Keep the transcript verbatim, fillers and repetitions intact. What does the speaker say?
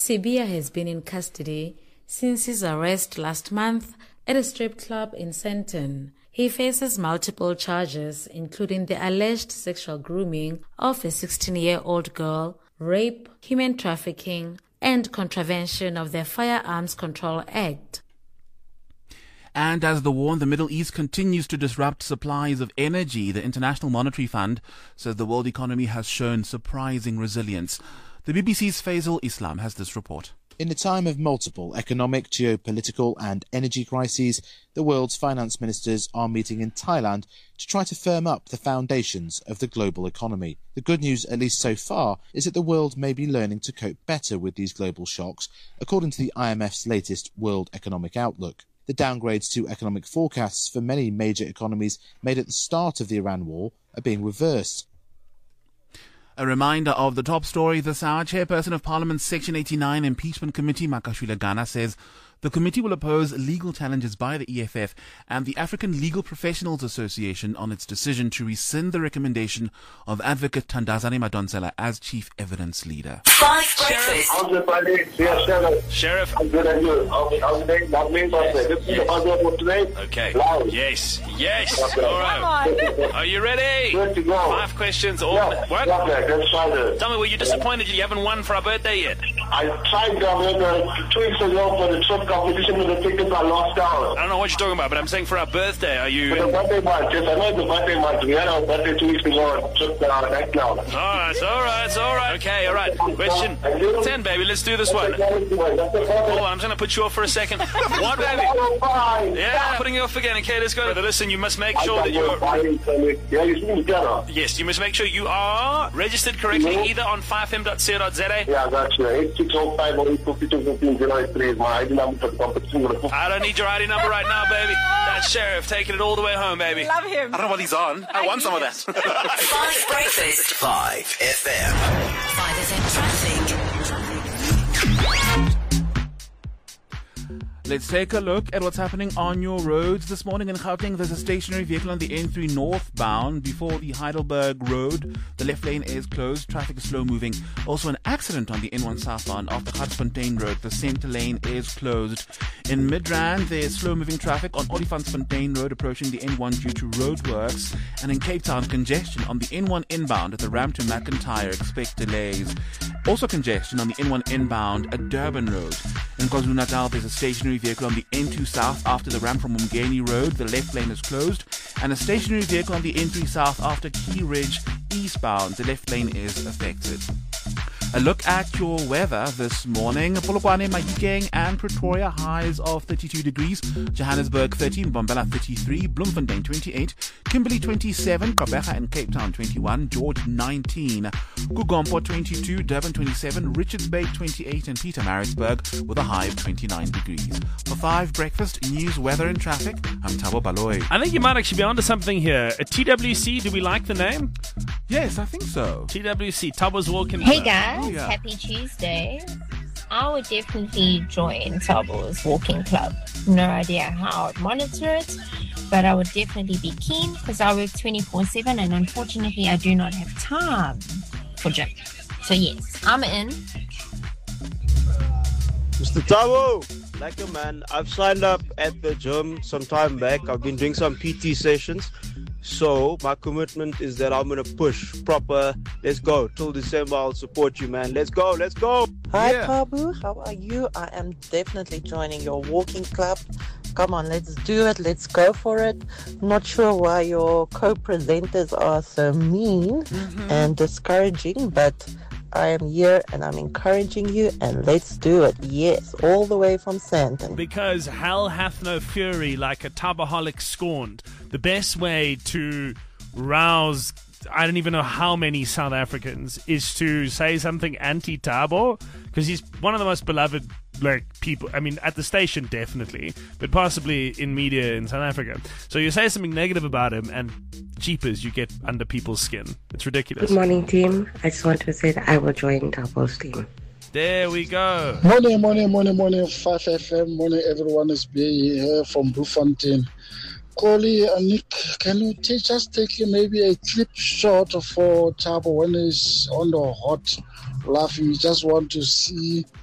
Sibiya has been in custody since his arrest last month at a strip club in Sandton. He faces multiple charges, including the alleged sexual grooming of a sixteen-year-old girl, rape, human trafficking, and contravention of the Firearms Control Act. And as the war in the Middle East continues to disrupt supplies of energy, the International Monetary Fund says the world economy has shown surprising resilience. The B B C's Faisal Islam has this report. In a time of multiple economic, geopolitical and energy crises, the world's finance ministers are meeting in Thailand to try to firm up the foundations of the global economy. The good news, at least so far, is that the world may be learning to cope better with these global shocks, according to the I M F's latest World Economic Outlook. The downgrades to economic forecasts for many major economies made at the start of the Iran war are being reversed. A reminder of the top story this hour. Chairperson of Parliament's Section eighty-nine Impeachment Committee, Makashule Gana, says the committee will oppose legal challenges by the E F F and the African Legal Professionals Association on its decision to rescind the recommendation of Advocate Thandazani Madonsela as chief evidence leader. Five breakfast. How's the party? Yes, Sheriff. Sheriff. I'm good and you. How's the that means yes. This is the buzzword for today. Okay. Loud. Yes. Yes. Okay. All right. Are you ready? Good to go. Five questions. All Yeah. what? Okay, let's try this. Tell me, were you disappointed you haven't won for our birthday yet? I tried um, uh, two weeks ago for the trip competition with the tickets I lost out. I don't know what you're talking about, but I'm saying for our birthday, are you... For the birthday month, yes, I know it's the birthday month. We had our birthday two weeks ago, trip uh, next now. All right, all right, all right. Okay, all right. Question ten, baby. Let's do this one. Hold on, I'm just going to put you off for a second. What, baby? Yeah, putting you off again. Okay, let's go. But listen, you must make sure that you're... Yeah, you see me together. Yes, you must make sure you are registered correctly either on five m dot co dot z a. Yeah, that's right. eight six zero five eight two two one five zero eight three is my I D number for the competition. I don't need your I D number right now, baby. That's Sheriff taking it all the way home, baby. Love him. I don't know what he's on. I want some of that. Five breakfast. Five F M. Five F M traffic. Let's take a look at what's happening on your roads this morning in Gauteng. There's a stationary vehicle on the N three northbound before the Heidelberg Road. The left lane is closed. Traffic is slow moving. Also an accident on the N one southbound off the Garsfontein Road. The center lane is closed. In Midrand, there's slow moving traffic on Olifantsfontein Road approaching the N one due to roadworks. And in Cape Town, congestion on the N one inbound at the ramp to McIntyre. Expect delays. Also congestion on the N one inbound at Durban Road. In KwaZulu-Natal, there's a stationary vehicle on the N two south after the ramp from Umgeni Road. The left lane is closed. And a stationary vehicle on the N three south after Key Ridge eastbound. The left lane is affected. A look at your weather this morning. Polokwane, Mahikeng and Pretoria, highs of thirty-two degrees. Johannesburg thirteen, Bombela thirty-three, Bloemfontein twenty-eight, Kimberley twenty-seven, Gqeberha and Cape Town twenty-one, George nineteen, Kugompo twenty-two, Durban twenty-seven, Richards Bay twenty-eight and Pietermaritzburg with a high of twenty-nine degrees. For five breakfast, news, weather and traffic, I'm Thabo Baloyi. I think you might actually be onto something here. A T W C, do we like the name? Yes, I think so. T W C, Tabo's Walking. Hey guys. Oh, yeah. Happy Tuesday. I would definitely join Tabo's Walking Club. No idea how I'd monitor it, but I would definitely be keen because I work twenty-four seven and unfortunately I do not have time for gym. So yes, I'm in. Mister Tabo, like a man, I've signed up at the gym some time back. I've been doing some P T sessions. So my commitment is that I'm going to push proper. Let's go. Till December, I'll support you, man. Let's go. Let's go. Hi, Yeah. Tabu. How are you? I am definitely joining your walking club. Come on, let's do it. Let's go for it. Not sure why your co-presenters are so mean Mm-hmm. and discouraging, but I am here and I'm encouraging you, and let's do it. Yes, all the way from Sandton. Because hell hath no fury like a Tabaholic scorned. The best way to rouse, I don't even know how many South Africans, is to say something anti-Tabo, because he's one of the most beloved like people. I mean, at the station definitely, but possibly in media in South Africa. So you say something negative about him, and cheapers, you get under people's skin. It's ridiculous. Good morning, team. I just want to say that I will join Tabo's team. There we go. Morning, morning, morning, morning, five F M. Morning, everyone is being here from Bloemfontein. Coley and Nick, can you t- just take maybe a clip shot for Tabo when he's on the hot laughing? We just want to see